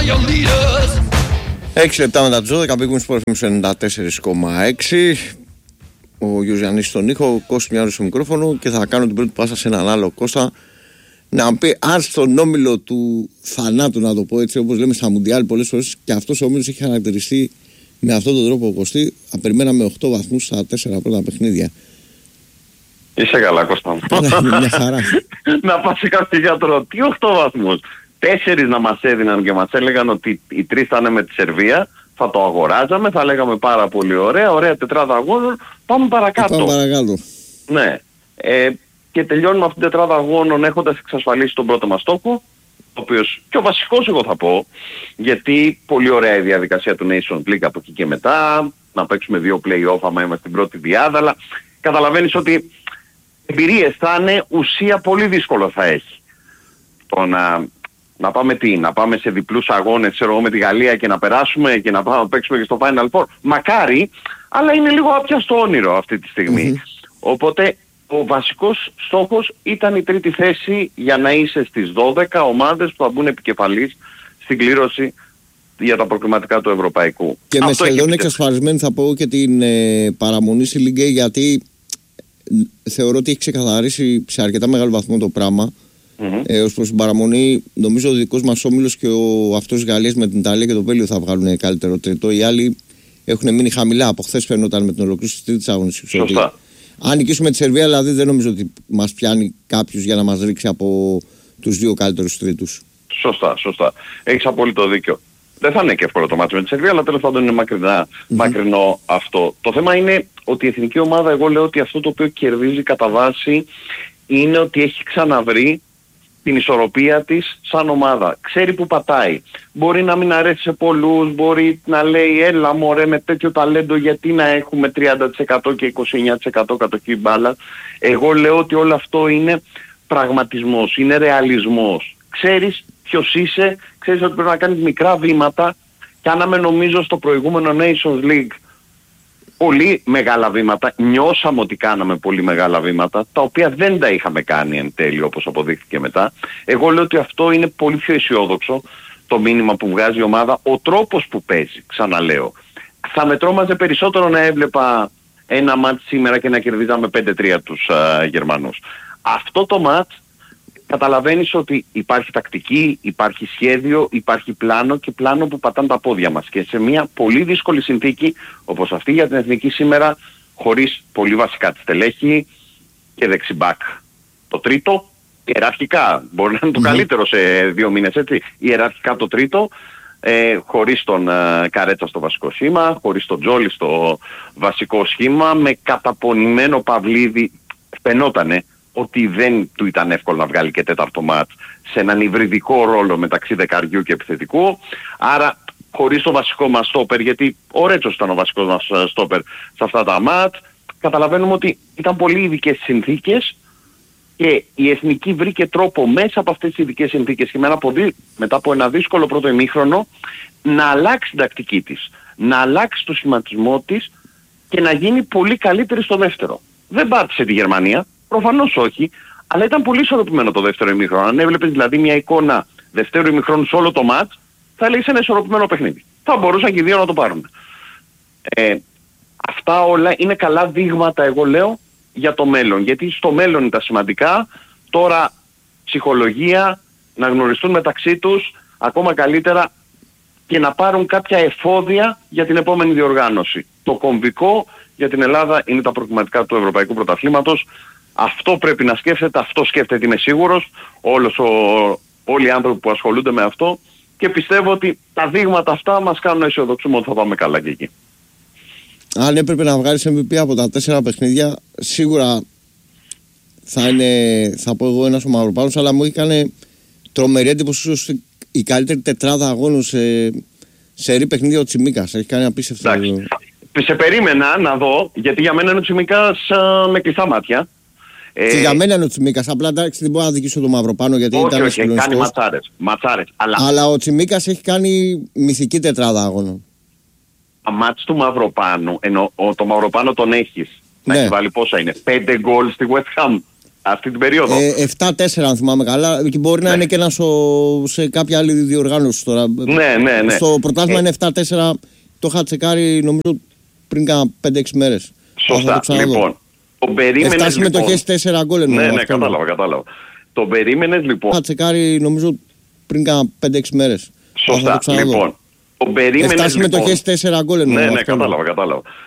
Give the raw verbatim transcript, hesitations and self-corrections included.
Έξι λεπτά μετά τις δώδεκα, πήγουμε στο ενενήντα τέσσερα κόμμα έξι. Ο Γιωζιαννής στον ήχο, ο Κώστας Μιάρος στο μικρόφωνο και θα κάνω την πρώτη πάσα σε έναν άλλο Κώστα να πει αν στον όμιλο του θανάτου, να το πω έτσι, όπως λέμε στα Μουντιάλ πολλές φορές, και αυτός ο όμιλος έχει χαρακτηριστεί με αυτόν τον τρόπο, Κωστή. Περιμέναμε οκτώ βαθμούς στα τέσσερα πρώτα παιχνίδια. Είσαι καλά, Κώστα μου. Μια χαρά. Να πας σε κάποιο γιατρό. Τι οκτώ βαθμούς. Τέσσερις να μας έδιναν και μας έλεγαν ότι οι τρεις θα είναι με τη Σερβία. Θα το αγοράζαμε, θα λέγαμε πάρα πολύ ωραία, ωραία τετράδα αγώνων. Πάμε παρακάτω. Πάμε παρακάτω. Ναι. Ε, και τελειώνουμε αυτήν την τετράδα αγώνων έχοντας εξασφαλίσει τον πρώτο μας στόχο. Ο οποίος και ο βασικός, εγώ θα πω, γιατί πολύ ωραία η διαδικασία του Nation League από εκεί και μετά. Να παίξουμε δύο play-off άμα είμαστε στην πρώτη διάδα, αλλά καταλαβαίνεις ότι εμπειρίες θα είναι, ουσία πολύ δύσκολο θα έχει. Το να, να πάμε τι, να πάμε σε διπλούς αγώνες, ξέρω εγώ, με τη Γαλλία και να περάσουμε και να πάμε να παίξουμε και στο Final Four. Μακάρι, αλλά είναι λίγο άπιαστο όνειρο αυτή τη στιγμή. Mm-hmm. Οπότε ο βασικός στόχος ήταν η τρίτη θέση για να είσαι στις δώδεκα ομάδες που θα μπουν επικεφαλής στην κλήρωση για τα προκριματικά του Ευρωπαϊκού. Και αυτό με σχεδόν εξασφαλισμένη θα πω και την ε, παραμονή στη Λίγκα, γιατί θεωρώ ότι έχει ξεκαθαρίσει σε αρκετά μεγάλο βαθμό το πράγμα. Mm-hmm. Ε, ως προς την παραμονή, νομίζω ο δικός μας όμιλος και ο αυτός Γαλλίας με την Ιταλία και το Βέλγιο θα βγάλουν καλύτερο τρίτο. Οι άλλοι έχουν μείνει χαμηλά. Από χθες φαίνονταν με την ολοκλήρωση της τρίτης αγωνιστικής. Σωστά. Αν νικήσουμε τη Σερβία, δηλαδή δεν νομίζω ότι μας πιάνει κάποιος για να μας ρίξει από τους δύο καλύτερους τρίτους. Σωστά, σωστά. Έχεις απόλυτο δίκιο. Δεν θα είναι και εύκολο το μάτι με τη Σερβία, αλλά τέλος πάντων είναι μακρινά, mm-hmm. μακρινό αυτό. Το θέμα είναι ότι η εθνική ομάδα, εγώ λέω ότι αυτό το οποίο κερδίζει κατά βάση είναι ότι έχει ξαναβρει την ισορροπία της σαν ομάδα. Ξέρει που πατάει. Μπορεί να μην αρέσει σε πολλούς, μπορεί να λέει έλα μωρέ με τέτοιο ταλέντο γιατί να έχουμε τριάντα τοις εκατό και είκοσι εννέα τοις εκατό κατοχή μπάλα. Εγώ λέω ότι όλο αυτό είναι πραγματισμός, είναι ρεαλισμός. Ξέρεις ποιος είσαι, ξέρεις ότι πρέπει να κάνεις μικρά βήματα, και κάναμε νομίζω στο προηγούμενο Nations League πολύ μεγάλα βήματα, νιώσαμε ότι κάναμε πολύ μεγάλα βήματα, τα οποία δεν τα είχαμε κάνει εν τέλει όπως αποδείχθηκε μετά. Εγώ λέω ότι αυτό είναι πολύ πιο αισιόδοξο το μήνυμα που βγάζει η ομάδα, ο τρόπος που παίζει, ξαναλέω. Θα με τρόμαζε περισσότερο να έβλεπα ένα μάτς σήμερα και να κερδίζαμε πέντε τρία τους α, Γερμανούς. Αυτό το μάτς καταλαβαίνεις ότι υπάρχει τακτική, υπάρχει σχέδιο, υπάρχει πλάνο, και πλάνο που πατάνε τα πόδια μας. Και σε μια πολύ δύσκολη συνθήκη όπως αυτή για την εθνική σήμερα, χωρίς πολύ βασικά τη στελέχη και δεξιμπάκ. Το τρίτο, ιεραρχικά, μπορεί να είναι το mm-hmm. καλύτερο σε δύο μήνες, έτσι. Ιεραρχικά το τρίτο, ε, χωρίς τον ε, Καρέτσα στο βασικό σχήμα, χωρίς τον Τζόλι στο βασικό σχήμα, με καταπονημένο Παυλίδη, φαινότανε ότι δεν του ήταν εύκολο να βγάλει και τέταρτο μάτς σε έναν υβριδικό ρόλο μεταξύ δεκαριού και επιθετικού. Άρα χωρίς το βασικό μας στόπερ, γιατί ο Ρέτσος ήταν ο βασικός μας στόπερ σε αυτά τα μάτς, καταλαβαίνουμε ότι ήταν πολύ ειδικές συνθήκες και η εθνική βρήκε τρόπο μέσα από αυτές τις ειδικές συνθήκες και με ένα ποδί, μετά από ένα δύσκολο πρώτο ημίχρονο, να αλλάξει την τακτική της, να αλλάξει το σχηματισμό της και να γίνει πολύ καλύτερη στο δεύτερο. Δεν πάτησε τη Γερμανία. Προφανώς όχι, αλλά ήταν πολύ ισορροπημένο το δεύτερο ημίχρονο. Αν έβλεπες δηλαδή μια εικόνα δεύτερου ημίχρονου σε όλο το μάτς, θα λέει ένα ισορροπημένο παιχνίδι. Θα μπορούσαν και οι δύο να το πάρουν. Ε, αυτά όλα είναι καλά δείγματα, εγώ λέω, για το μέλλον. Γιατί στο μέλλον είναι τα σημαντικά. Τώρα ψυχολογία, να γνωριστούν μεταξύ τους, ακόμα καλύτερα, και να πάρουν κάποια εφόδια για την επόμενη διοργάνωση. Το κομβικό για την Ελλάδα είναι τα προκριματικά του Ευρωπαϊκού Πρωταθλήματος. Αυτό πρέπει να σκέφτεται, αυτό σκέφτεται, είμαι σίγουρος, όλος ο, όλοι οι άνθρωποι που ασχολούνται με αυτό, και πιστεύω ότι τα δείγματα αυτά μας κάνουν να αισιοδοξούμε ότι θα πάμε καλά και εκεί. Αν έπρεπε να βγάλεις εμ βι πι από τα τέσσερα παιχνίδια, σίγουρα θα είναι, θα πω εγώ, ένας ο Μαυροπάνος, αλλά μου έκανε τρομερή εντύπωση ότι η καλύτερη τετράδα αγώνων σε, σε ρί παιχνίδια ο Τσιμίκας. Έχει κάνει απίστευτο. Σε περίμενα να δω, γιατί για μένα είναι ο Τσιμίκας α, με κλειστά μάτια. Και ε, για μένα είναι ο Τσιμίκας. Απλά εντάξει, δεν μπορώ να δικήσω τον Μαυροπάνο γιατί όχι, ήταν όχι, έχει κάνει ματσάρες, ματσάρες, αλλά... αλλά ο Τσιμίκας έχει κάνει μυθική τετράδα αγώνων. Τα μάτς του Μαυροπάνου, ενώ ο, το Μαυροπάνο τον έχεις. Ναι. Να έχει βάλει πόσα είναι, πέντε γκολ στη West Ham. Αυτή την περίοδο. Ε, επτά τέσσερα αν θυμάμαι καλά. Και μπορεί ναι. να είναι και ένα σε κάποια άλλη διοργάνωση τώρα. Ναι, ναι, ναι. Στο πρωτάθλημα ε. είναι επτά τέσσερα. Το είχα τσεκάρει νομίζω πριν κάνα πέντε έξι μέρες. Σωστά. Λοιπόν, τον περίμενες. επτά συμμετοχές, τέσσερα γκολ. Ναι, ναι, κατάλαβα, κατάλαβα. Τον περίμενες λοιπόν. Είχα τσεκάρει νομίζω πριν κάνα πέντε έξι μέρες. Σωστά. Λοιπόν, τον περίμενες. επτά συμμετοχές, τέσσερα γκολ. Ναι, ναι, κατάλαβα, κατάλαβα.